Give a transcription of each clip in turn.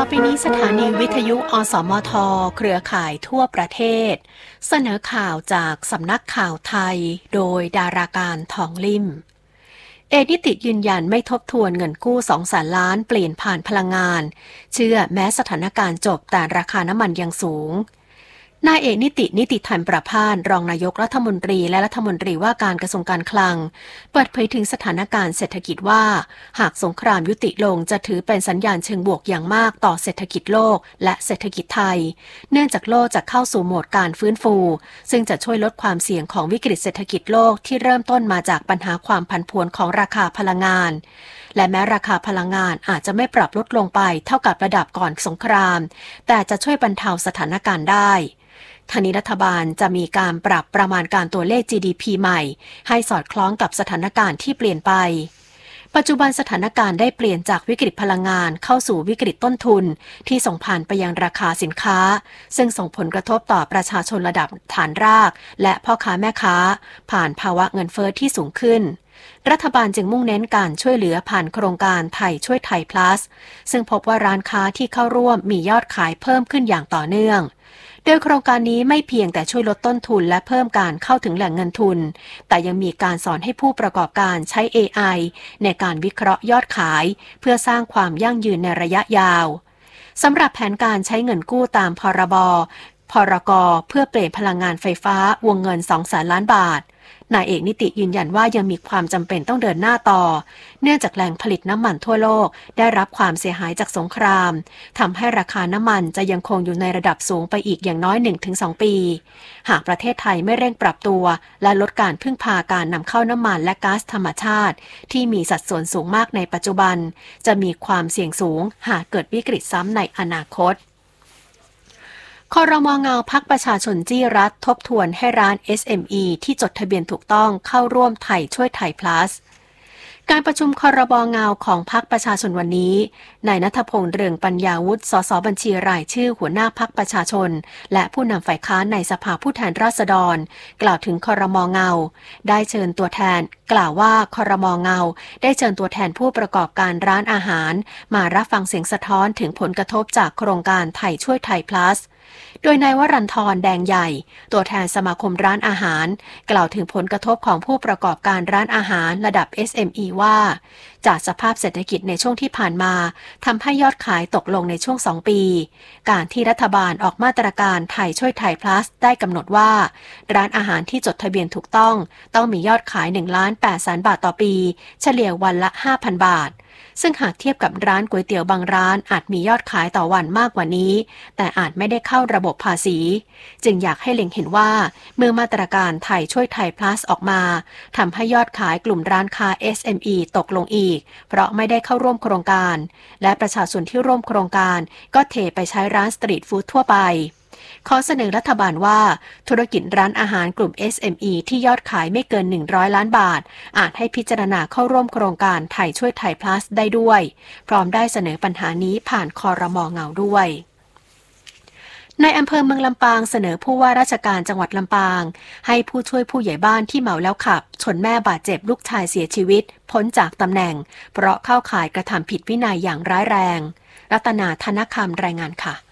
อไปนี้สถานีวิทยุอสมทเครือข่ายทั่วประเทศเสนอข่าวจากสำนักข่าวไทยโดยดาราการทองลิ่มนิติยืนยันไม่ทบทวนเงินกู้200,000 ล้านเปลี่ยนผ่านพลังงานเชื่อแม้สถานการณ์จบแต่ราคาน้ำมันยังสูงนายเอกนิติธรรมประภาสรองนายกรัฐมนตรีและรัฐมนตรีว่าการกระทรวงการคลังเปิดเผยถึงสถานการณ์เศรษฐกิจว่าหากสงครามยุติลงจะถือเป็นสัญญาณเชิงบวกอย่างมากต่อเศรษฐกิจโลกและเศรษฐกิจไทยเนื่องจากโลกจะเข้าสู่โหมดการฟื้นฟูซึ่งจะช่วยลดความเสี่ยงของวิกฤตเศรษฐกิจโลกที่เริ่มต้นมาจากปัญหาความผันผวนของราคาพลังงานและแม้ราคาพลังงานอาจจะไม่ปรับลดลงไปเท่ากับระดับก่อนสงครามแต่จะช่วยบรรเทาสถานการณ์ได้ทางนี้รัฐบาลจะมีการปรับประมาณการตัวเลข GDP ใหม่ให้สอดคล้องกับสถานการณ์ที่เปลี่ยนไปปัจจุบันสถานการณ์ได้เปลี่ยนจากวิกฤตพลังงานเข้าสู่วิกฤตต้นทุนที่ส่งผ่านไปยังราคาสินค้าซึ่งส่งผลกระทบต่อประชาชนระดับฐานรากและพ่อค้าแม่ค้าผ่านภาวะเงินเฟ้อที่สูงขึ้นรัฐบาลจึงมุ่งเน้นการช่วยเหลือผ่านโครงการไทยช่วยไทย plus ซึ่งพบว่าร้านค้าที่เข้าร่วมมียอดขายเพิ่มขึ้นอย่างต่อเนื่องโดยโครงการนี้ไม่เพียงแต่ช่วยลดต้นทุนและเพิ่มการเข้าถึงแหล่งเงินทุนแต่ยังมีการสอนให้ผู้ประกอบการใช้ AI ในการวิเคราะห์ยอดขายเพื่อสร้างความยั่งยืนในระยะยาวสำหรับแผนการใช้เงินกู้ตามพรกเพื่อเปลี่ยนพลังงานไฟฟ้าวงเงิน 200,000 ล้านบาทนายเอกนิติยืนยันว่ายังมีความจำเป็นต้องเดินหน้าต่อเนื่องจากแหล่งผลิตน้ำมันทั่วโลกได้รับความเสียหายจากสงครามทำให้ราคาน้ำมันจะยังคงอยู่ในระดับสูงไปอีกอย่างน้อย 1-2 ปีหากประเทศไทยไม่เร่งปรับตัวและลดการพึ่งพาการนำเข้าน้ำมันและก๊าซธรรมชาติที่มีสัดส่วนสูงมากในปัจจุบันจะมีความเสี่ยงสูงหากเกิดวิกฤตซ้ำในอนาคตครม.เงาพรรคประชาชนจี้รัฐทบทวนให้ร้าน SME ที่จดทะเบียนถูกต้องเข้าร่วมไทยช่วยไทย plus การประชุมครม.เงาของพรรคประชาชนวันนี้นายณัฐพงษ์เรืองปัญญาวุฒิ สส.บัญชีรายชื่อหัวหน้าพรรคประชาชนและผู้นำฝ่ายค้านในสภาผู้แทนราษฎรกล่าวถึงครม.เงาได้เชิญตัวแทนกล่าวว่าครม.เงาได้เชิญตัวแทนผู้ประกอบการร้านอาหารมารับฟังเสียงสะท้อนถึงผลกระทบจากโครงการไทยช่วยไทย plusโดยนายวรันทรแดงใหญ่ตัวแทนสมาคมร้านอาหารกล่าวถึงผลกระทบของผู้ประกอบการร้านอาหารระดับ SME ว่าจากสภาพเศรษฐกิจในช่วงที่ผ่านมาทำให้ยอดขายตกลงในช่วง2 ปีการที่รัฐบาลออกมาตรการไทยช่วยไทย plus ได้กำหนดว่าร้านอาหารที่จดทะเบียนถูกต้องมียอดขาย 1,800,000 บาทต่อปีเฉลี่ยวันละ 5,000 บาทซึ่งหากเทียบกับร้านก๋วยเตี๋ยวบางร้านอาจมียอดขายต่อวันมากกว่านี้แต่อาจไม่ได้เข้าระบบภาษีจึงอยากให้เล็งเห็นว่าเมื่อมาตรการไทยช่วยไทย plus ออกมาทำให้ยอดขายกลุ่มร้านค้า SME ตกลงอีกเพราะไม่ได้เข้าร่วมโครงการและประชาชนที่ร่วมโครงการก็เทไปใช้ร้านสตรีทฟู้ดทั่วไปขอเสนอรัฐบาลว่าธุรกิจร้านอาหารกลุ่ม SME ที่ยอดขายไม่เกิน100 ล้านบาทอาจให้พิจารณาเข้าร่วมโครงการไทยช่วยไทย plus ได้ด้วยพร้อมได้เสนอปัญหานี้ผ่านครม.เงาด้วยในอำเภอเมืองลำปางเสนอผู้ว่าราชการจังหวัดลำปางให้ผู้ช่วยผู้ใหญ่บ้านที่เมาแล้วขับชนแม่บาดเจ็บลูกชายเสียชีวิตพ้นจากตำแหน่งเพราะเข้าข่ายกระทำผิดวินัยอย่างร้ายแรงรัตนาธนคำรายงานค่ะ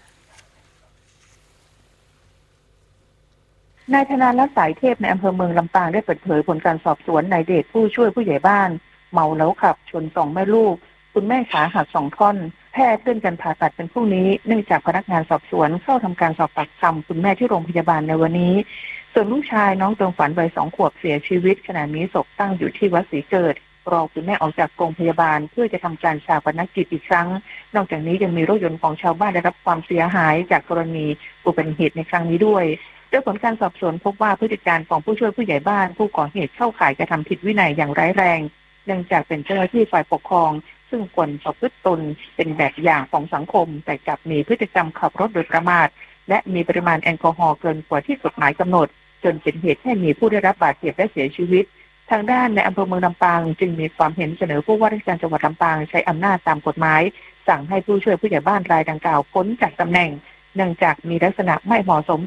นายธนารัตน์สายเทพในอำเภอเมืองลำปางได้เปิดเผยผลการสอบสวนนายเดชผู้ช่วยผู้ใหญ่บ้านเมาแล้วขับชน2 แม่ลูกคุณแม่ขาหัก2 ท่อนแพทย์เลื่อนการผ่าตัดเป็นพรุ่งนี้เนื่องจากพนักงานสอบสวนเข้าทำการสอบปากคำคุณแม่ที่โรงพยาบาลในวันนี้ส่วนลูกชายน้องเติมฝันวัย2 ขวบเสียชีวิตขณะนี้ศพตั้งอยู่ที่วัดศรีเกิดรอคุณแม่ออกจากโรงพยาบาลเพื่อจะทำการฌาปนกิจอีกครั้งนอกจากนี้ยังมีรถยนต์ของชาวบ้านได้รับความเสียหายจากกรณีอุบัติเหตุในครั้งนี้ด้วยโดยผลการสอบสวนพบว่าพฤติการของผู้ช่วยผู้ใหญ่บ้านผู้ก่อเหตุเข้าข่ายกระทำผิดวินัยอย่างร้ายแรงเนื่องจากเป็นเจ้าหน้าที่ฝ่ายปกครองซึ่งควรประพฤติตนเป็นแบบอย่างของสังคมแต่กลับมีพฤติกรรมขับรถโดยประมาทและมีปริมาณแอลกอฮอล์เกินกว่าที่กฎหมายกำหนดจนเป็นเหตุให้มีผู้ได้รับบาดเจ็บและเสียชีวิตทางด้านในอำเภอเมืองลำปางจึงมีความเห็นเสนอผู้ว่าราชการจังหวัดลำปางใช้อำนาจตามกฎหมายสั่งให้ผู้ช่วยผู้ใหญ่บ้านรายดังกล่าวพ้นจากตำแหน่งเนื่องจากมีลักษณะไม่เหมาะสม